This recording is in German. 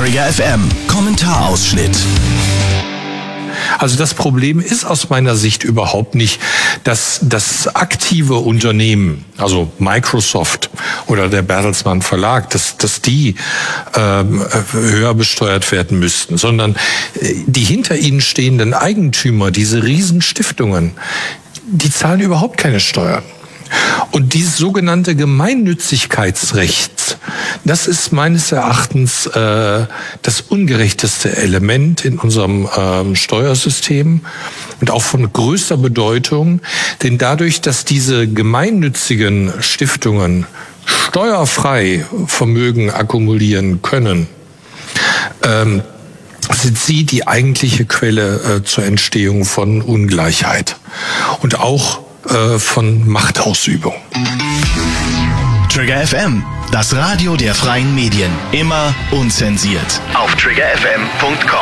Trigger FM Kommentarausschnitt. Also das Problem ist aus meiner Sicht überhaupt nicht, dass das aktive Unternehmen, also Microsoft oder der Bertelsmann Verlag, dass die höher besteuert werden müssten, sondern die hinter ihnen stehenden Eigentümer, diese Riesenstiftungen, die zahlen überhaupt keine Steuern. Und dieses sogenannte Gemeinnützigkeitsrecht, das ist meines Erachtens das ungerechteste Element in unserem Steuersystem und auch von größter Bedeutung, denn dadurch, dass diese gemeinnützigen Stiftungen steuerfrei Vermögen akkumulieren können, sind sie die eigentliche Quelle zur Entstehung von Ungleichheit und auch von Machtausübung. Trigger FM, das Radio der freien Medien. Immer unzensiert. Auf triggerfm.com.